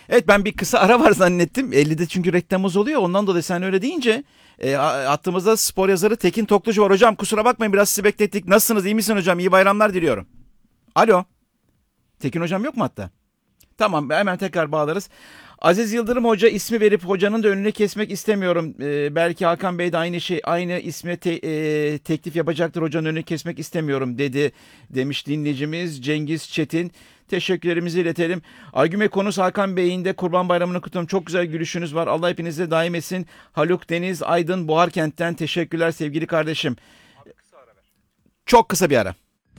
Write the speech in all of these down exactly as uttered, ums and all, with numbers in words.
Evet, ben bir kısa ara var zannettim. ellide çünkü reklamımız oluyor. Ondan dolayı sen öyle deyince e, attığımızda spor yazarı Tekin Toklucu var. Hocam kusura bakmayın, biraz sizi beklettik. Nasılsınız? İyi misin hocam? İyi bayramlar diliyorum. Alo. Tekin hocam yok mu hatta? Tamam, hemen tekrar bağlarız. Aziz Yıldırım Hoca ismi verip hocanın da önünü kesmek istemiyorum. Ee, belki Hakan Bey de aynı şey, aynı isme te, e, teklif yapacaktır. Hocanın önünü kesmek istemiyorum dedi demiş dinleyicimiz Cengiz Çetin. Teşekkürlerimizi iletelim. Aygüme konusu Hakan Bey'in de Kurban Bayramı'nı kutluyorum. Çok güzel gülüşünüz var. Allah hepinize daim etsin. Haluk Deniz Aydın Buharkent'ten teşekkürler sevgili kardeşim. Çok kısa bir ara.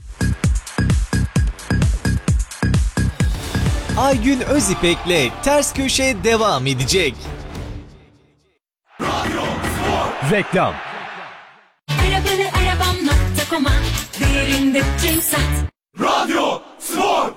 Aygün Özipek'le Ters Köşe devam edecek. Radyo Spor. Reklam. Arabalı arabam nokta com'a değerinde tüm sat. Radyo Spor.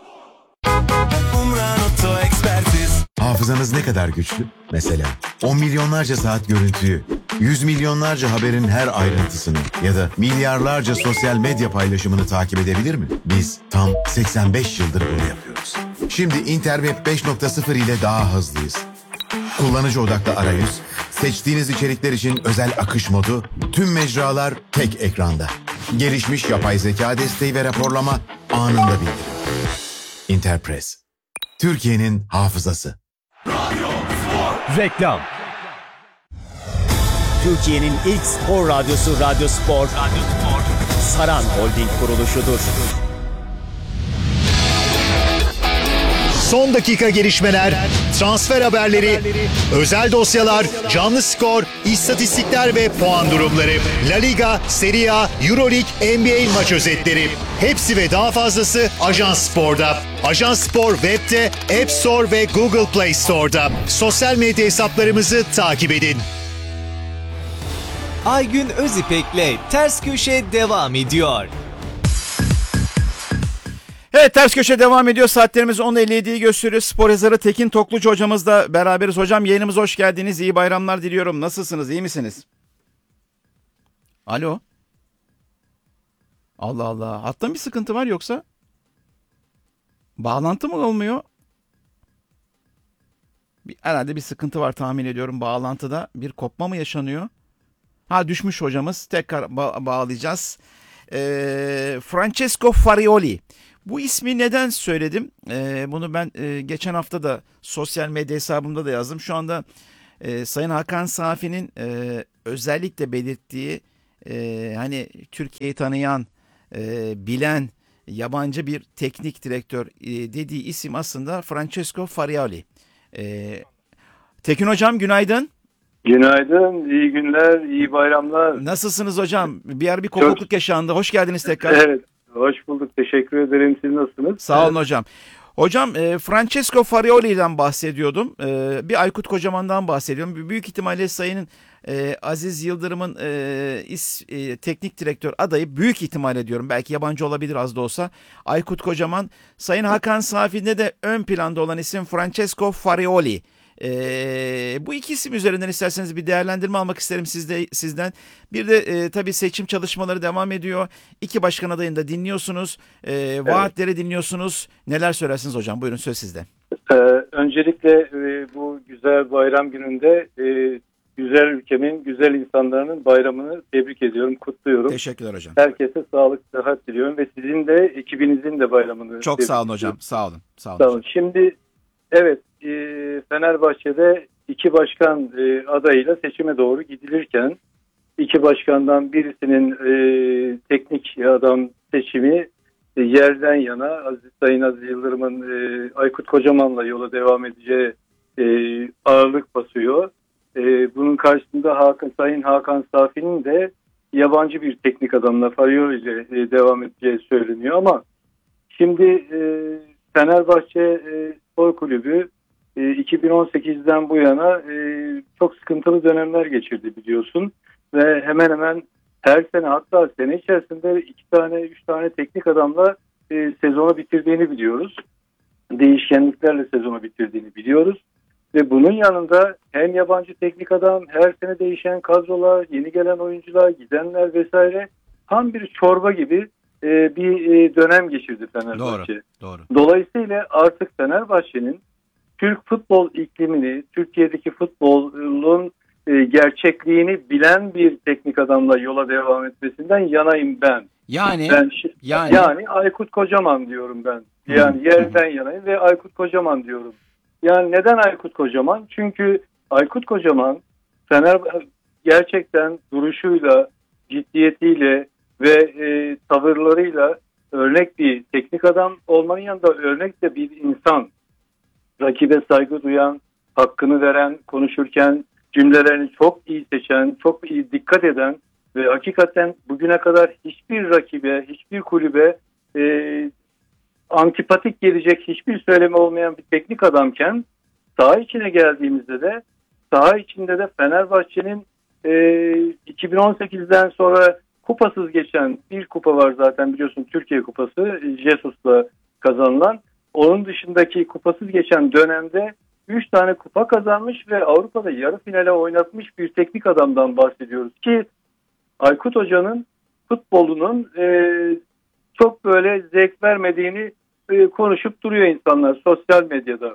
Umran Oto Ekspertiz. Hafızanız ne kadar güçlü? Mesela on milyonlarca saat görüntüyü, yüz milyonlarca haberin her ayrıntısını ya da milyarlarca sosyal medya paylaşımını takip edebilir mi? Biz tam seksen beş yıldır bunu yapıyoruz. Şimdi Interweb beş nokta sıfır ile daha hızlıyız. Kullanıcı odaklı arayüz, seçtiğiniz içerikler için özel akış modu, tüm mecralar tek ekranda. Gelişmiş yapay zeka desteği ve raporlama anında bildirim. Interpress, Türkiye'nin hafızası. Radyo Spor. Reklam. Türkiye'nin ilk spor radyosu Radyo Spor. Radyo Spor. Saran Holding kuruluşudur. Son dakika gelişmeler, transfer haberleri, özel dosyalar, canlı skor, istatistikler ve puan durumları. La Liga, Serie A, Euroleague, N B A maç özetleri. Hepsi ve daha fazlası Ajans Spor'da. Ajans Spor web'de, App Store ve Google Play Store'da. Sosyal medya hesaplarımızı takip edin. Aygün Özipek'le Ters Köşe devam ediyor. Evet, Ters Köşe devam ediyor. Saatlerimiz on elli yediyi gösteriyor. Spor yazarı Tekin Toklucu hocamızla beraberiz. Hocam yayınımıza hoş geldiniz. İyi bayramlar diliyorum. Nasılsınız? İyi misiniz? Alo. Allah Allah. Hatta bir sıkıntı var yoksa? Bağlantı mı olmuyor? Bir, herhalde bir sıkıntı var tahmin ediyorum. Bağlantıda bir kopma mı yaşanıyor? Ha, düşmüş hocamız. Tekrar ba- bağlayacağız. Ee, Francesco Farioli. Bu ismi neden söyledim? Ee, bunu ben e, geçen hafta da sosyal medya hesabımda da yazdım. Şu anda e, Sayın Hakan Safi'nin e, özellikle belirttiği e, hani Türkiye'yi tanıyan, e, bilen yabancı bir teknik direktör e, dediği isim aslında Francesco Farioli. E, Tekin hocam günaydın. Günaydın, iyi günler, iyi bayramlar. Nasılsınız hocam? Bir yer bir kopukluk Çok... yaşandı. Hoş geldiniz tekrar. Evet, hoş bulduk. Teşekkür ederim. Siz nasılsınız? Sağ olun hocam. Hocam e, Francesco Farioli'den bahsediyordum. E, bir Aykut Kocaman'dan bahsediyorum. Büyük ihtimalle Sayın e, Aziz Yıldırım'ın e, is, e, teknik direktör adayı, büyük ihtimalle diyorum, belki yabancı olabilir az da olsa, Aykut Kocaman. Sayın Hakan Safi'de de ön planda olan isim Francesco Farioli. Ee, bu iki isim üzerinden isterseniz bir değerlendirme almak isterim sizde, sizden. Bir de e, tabii seçim çalışmaları devam ediyor. İki başkan adayını da dinliyorsunuz. E, evet. Vaatleri dinliyorsunuz. Neler söylersiniz hocam? Buyurun, söz sizde. Ee, öncelikle e, bu güzel bayram gününde e, güzel ülkemin, güzel insanların bayramını tebrik ediyorum, kutluyorum. Teşekkürler hocam. Herkese sağlık, sıhhat diliyorum ve sizin de ekibinizin de bayramını Çok sağ olun hocam. Sağ olun. Sağ olun. Sağ olun. Şimdi evet, e, Fenerbahçe'de iki başkan e, adayıyla seçime doğru gidilirken iki başkandan birisinin e, teknik adam seçimi e, yerden yana Aziz Sayın Aziz Yıldırım'ın e, Aykut Kocaman'la yola devam edeceği e, ağırlık basıyor. E, bunun karşısında Hakan, Sayın Hakan Safi'nin de yabancı bir teknik adamla Farioli ile e, devam edeceği söyleniyor ama şimdi e, Fenerbahçe e, Spor Kulübü e, iki bin on sekizden bu yana e, çok sıkıntılı dönemler geçirdi biliyorsun ve hemen hemen her sene, hatta sene içerisinde iki tane üç tane teknik adamla e, sezonu bitirdiğini biliyoruz. Değişkenliklerle sezonu bitirdiğini biliyoruz. Ve bunun yanında hem yabancı teknik adam, her sene değişen kadrolar, yeni gelen oyuncular, gidenler vesaire, tam bir çorba gibi e, bir e, dönem geçirdi Fenerbahçe. Doğru, doğru. Dolayısıyla artık Fenerbahçe'nin Türk futbol iklimini, Türkiye'deki futbolun e, gerçekliğini bilen bir teknik adamla yola devam etmesinden yanayım ben. Yani Ben şi- yani yani Aykut Kocaman diyorum ben. Yani yerden yanayım ve Aykut Kocaman diyorum. Yani neden Aykut Kocaman? Çünkü Aykut Kocaman Fener gerçekten duruşuyla, ciddiyetiyle ve e, tavırlarıyla örnek bir teknik adam olmanın yanında örnek de bir insan. Rakibe saygı duyan, hakkını veren, konuşurken cümlelerini çok iyi seçen, çok iyi dikkat eden ve hakikaten bugüne kadar hiçbir rakibe, hiçbir kulübe e, antipatik gelecek hiçbir söylemi olmayan bir teknik adamken saha içine geldiğimizde de saha içinde de Fenerbahçe'nin e, iki bin on sekizden sonra kupasız geçen bir kupa var zaten biliyorsun, Türkiye Kupası, Jesus'la kazanılan. Onun dışındaki kupasız geçen dönemde üç tane kupa kazanmış ve Avrupa'da yarı finale oynatmış bir teknik adamdan bahsediyoruz ki Aykut Hoca'nın futbolunun e, çok böyle zevk vermediğini e, konuşup duruyor insanlar sosyal medyada.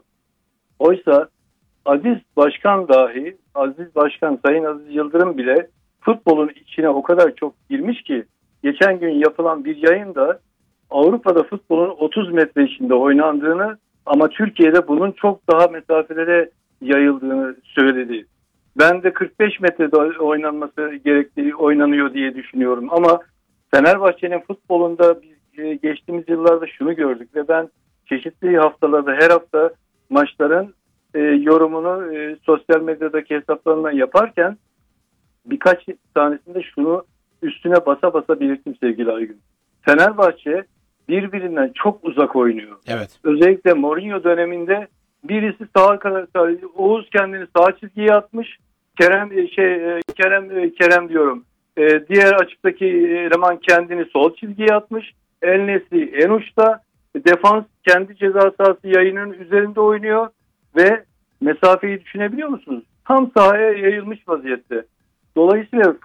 Oysa Aziz Başkan dahi, Aziz Başkan Sayın Aziz Yıldırım bile futbolun içine o kadar çok girmiş ki geçen gün yapılan bir yayında Avrupa'da futbolun otuz metre içinde oynandığını ama Türkiye'de bunun çok daha mesafelere yayıldığını söyledi. Ben de kırk beş metrede oynanması gerektiği oynanıyor diye düşünüyorum ama Fenerbahçe'nin futbolunda biz geçtiğimiz yıllarda şunu gördük ve ben çeşitli haftalarda her hafta maçların e, yorumunu e, sosyal medyadaki hesaplarından yaparken birkaç tanesinde şunu üstüne basa basa belirttim sevgili Aygün. Fenerbahçe birbirinden çok uzak oynuyor. evet. Özellikle Mourinho döneminde birisi sağa kadar, Oğuz kendini sağ çizgiye atmış. Kerem şey Kerem Kerem diyorum. E, diğer açıktaki eleman kendini sol çizgiye atmış. El Nesri en uçta. Defans kendi ceza sahası yayının üzerinde oynuyor ve mesafeyi düşünebiliyor musunuz? Tam sahaya yayılmış vaziyette. Dolayısıyla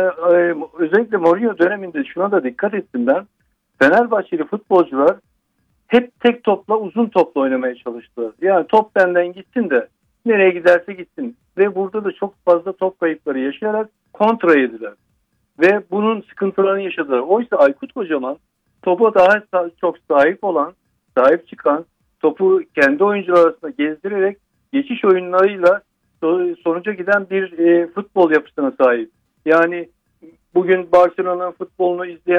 özellikle Mourinho döneminde şuna da dikkat ettim ben. Fenerbahçeli futbolcular hep tek topla, uzun topla oynamaya çalıştılar. Yani top benden gitsin de nereye giderse gitsin. Ve burada da çok fazla top kayıpları yaşayarak kontra yediler. Ve bunun sıkıntılarını yaşadılar. Oysa Aykut Kocaman topa daha çok sahip olan, sahip çıkan, topu kendi oyuncular arasında gezdirerek geçiş oyunlarıyla sonuca giden bir e, futbol yapısına sahip. Yani bugün Barcelona'nın futbolunu izleyen